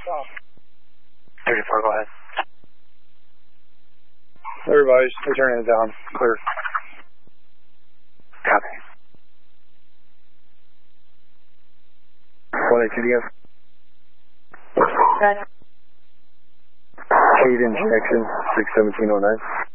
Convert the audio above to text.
34, go ahead. Everybody's turning it down. Clear. Copy. 182 to go. Roger. Cade injection, 61709.